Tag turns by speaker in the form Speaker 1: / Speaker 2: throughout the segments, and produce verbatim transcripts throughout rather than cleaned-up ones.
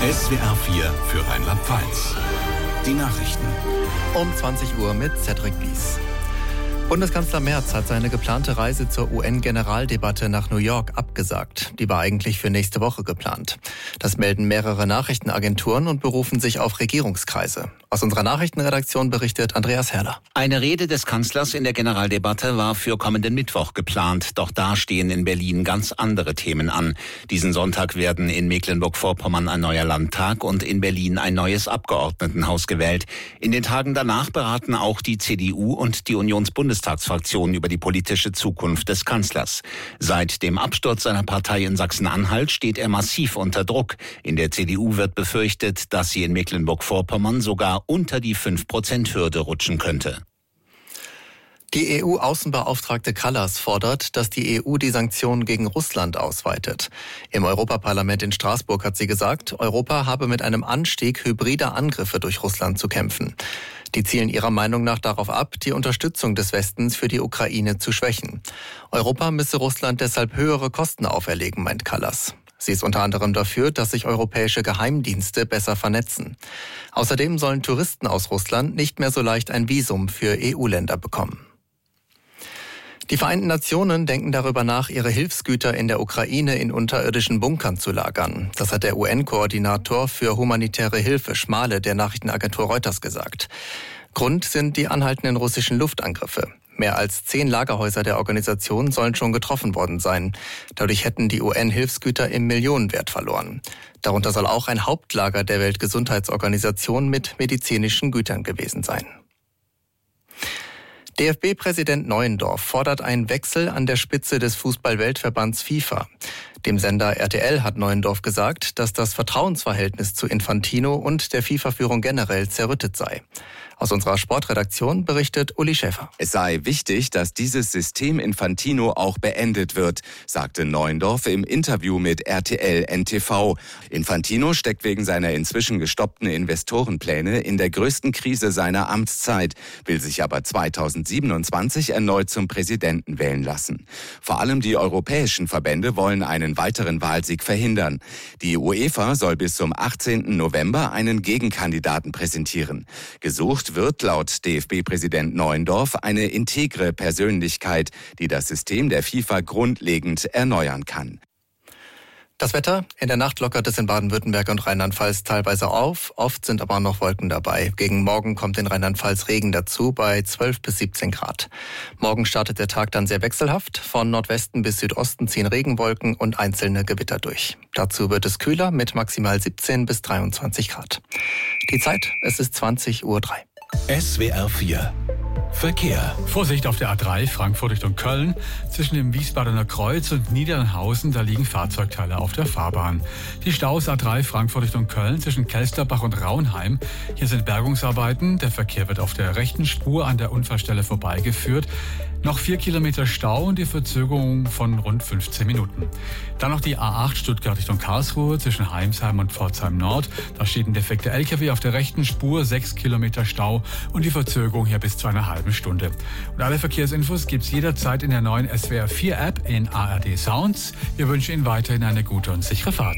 Speaker 1: S W R vier für Rheinland-Pfalz. Die Nachrichten.
Speaker 2: Um zwanzig Uhr mit Cedric Bies. Bundeskanzler Merz hat seine geplante Reise zur U N-Generaldebatte nach New York abgesagt. Die war eigentlich für nächste Woche geplant. Das melden mehrere Nachrichtenagenturen und berufen sich auf Regierungskreise. Aus unserer Nachrichtenredaktion berichtet Andreas Herrler.
Speaker 3: Eine Rede des Kanzlers in der Generaldebatte war für kommenden Mittwoch geplant. Doch da stehen in Berlin ganz andere Themen an. Diesen Sonntag werden in Mecklenburg-Vorpommern ein neuer Landtag und in Berlin ein neues Abgeordnetenhaus gewählt. In den Tagen danach beraten auch die C D U und die Unionsbundestagsfraktion über die politische Zukunft des Kanzlers. Seit dem Absturz seiner Partei in Sachsen-Anhalt steht er massiv unter Druck. In der C D U wird befürchtet, dass sie in Mecklenburg-Vorpommern sogar unter die fünf Prozent Hürde rutschen könnte.
Speaker 2: Die E U-Außenbeauftragte Kallas fordert, dass die E U die Sanktionen gegen Russland ausweitet. Im Europaparlament in Straßburg hat sie gesagt, Europa habe mit einem Anstieg hybrider Angriffe durch Russland zu kämpfen. Die zielen ihrer Meinung nach darauf ab, die Unterstützung des Westens für die Ukraine zu schwächen. Europa müsse Russland deshalb höhere Kosten auferlegen, meint Kallas. Sie ist unter anderem dafür, dass sich europäische Geheimdienste besser vernetzen. Außerdem sollen Touristen aus Russland nicht mehr so leicht ein Visum für E U-Länder bekommen. Die Vereinten Nationen denken darüber nach, ihre Hilfsgüter in der Ukraine in unterirdischen Bunkern zu lagern. Das hat der U N-Koordinator für humanitäre Hilfe, Schmale, der Nachrichtenagentur Reuters gesagt. Grund sind die anhaltenden russischen Luftangriffe. Mehr als zehn Lagerhäuser der Organisation sollen schon getroffen worden sein. Dadurch hätten die U N-Hilfsgüter im Millionenwert verloren. Darunter soll auch ein Hauptlager der Weltgesundheitsorganisation mit medizinischen Gütern gewesen sein. D F B-Präsident Neuendorf fordert einen Wechsel an der Spitze des Fußball-Weltverbands FIFA. Dem Sender R T L hat Neuendorf gesagt, dass das Vertrauensverhältnis zu Infantino und der FIFA-Führung generell zerrüttet sei. Aus unserer Sportredaktion berichtet Uli Schäfer.
Speaker 4: Es sei wichtig, dass dieses System Infantino auch beendet wird, sagte Neuendorf im Interview mit R T L N T V. Infantino steckt wegen seiner inzwischen gestoppten Investorenpläne in der größten Krise seiner Amtszeit, will sich aber zweitausendsiebenundzwanzig erneut zum Präsidenten wählen lassen. Vor allem die europäischen Verbände wollen einen weiteren Wahlsieg verhindern. Die UEFA soll bis zum achtzehnten November einen Gegenkandidaten präsentieren. Gesucht wird laut D F B-Präsident Neuendorf eine integre Persönlichkeit, die das System der FIFA grundlegend erneuern kann.
Speaker 2: Das Wetter: In der Nacht lockert es in Baden-Württemberg und Rheinland-Pfalz teilweise auf. Oft sind aber noch Wolken dabei. Gegen Morgen kommt in Rheinland-Pfalz Regen dazu bei zwölf bis siebzehn Grad. Morgen startet der Tag dann sehr wechselhaft. Von Nordwesten bis Südosten ziehen Regenwolken und einzelne Gewitter durch. Dazu wird es kühler mit maximal siebzehn bis dreiundzwanzig Grad. Die Zeit: Es ist zwanzig Uhr drei.
Speaker 1: S W R vier Verkehr.
Speaker 5: Vorsicht auf der A drei Frankfurt Richtung Köln. Zwischen dem Wiesbadener Kreuz und Niedernhausen, da liegen Fahrzeugteile auf der Fahrbahn. Die Staus A drei Frankfurt Richtung Köln zwischen Kelsterbach und Raunheim. Hier sind Bergungsarbeiten. Der Verkehr wird auf der rechten Spur an der Unfallstelle vorbeigeführt. Noch vier Kilometer Stau und die Verzögerung von rund fünfzehn Minuten. Dann noch die A acht Stuttgart Richtung Karlsruhe zwischen Heimsheim und Pforzheim Nord. Da steht ein defekter L K W auf der rechten Spur, sechs Kilometer Stau und die Verzögerung hier bis zu einer halben Stunde. Und alle Verkehrsinfos gibt's jederzeit in der neuen S W R vier App in A R D Sounds. Wir wünschen Ihnen weiterhin eine gute und sichere Fahrt.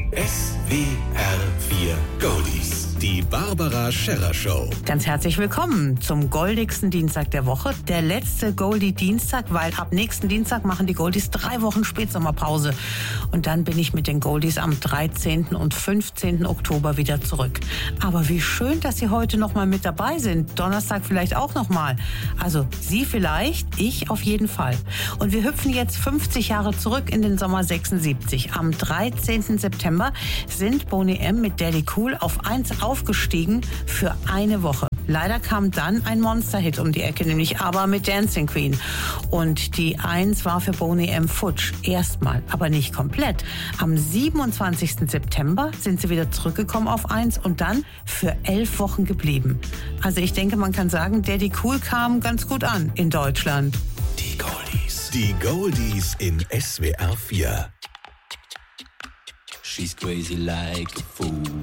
Speaker 1: S W R vier Goldies. Die Barbara Scherrer Show.
Speaker 6: Ganz herzlich willkommen zum goldigsten Dienstag der Woche. Der letzte Goldie-Dienstag, weil ab nächsten Dienstag machen die Goldies drei Wochen Spätsommerpause. Und dann bin ich mit den Goldies am dreizehnten und fünfzehnten Oktober wieder zurück. Aber wie schön, dass Sie heute noch mal mit dabei sind. Donnerstag vielleicht auch noch mal. Also Sie vielleicht, ich auf jeden Fall. Und wir hüpfen jetzt fünfzig Jahre zurück in den Sommer sechsundsiebzig. Am dreizehnten September sind Boney M. mit Daddy Cool auf eins aufgestiegen für eine Woche. Leider kam dann ein Monster-Hit um die Ecke, nämlich ABBA mit Dancing Queen. Und die eins war für Boney M. futsch. Erstmal, aber nicht komplett. Am siebenundzwanzigsten September sind sie wieder zurückgekommen auf eins und dann für elf Wochen geblieben. Also ich denke, man kann sagen, Daddy Cool kam ganz gut an in Deutschland.
Speaker 1: Die Goldies. Die Goldies in S W R vier.
Speaker 7: She's crazy like a fool.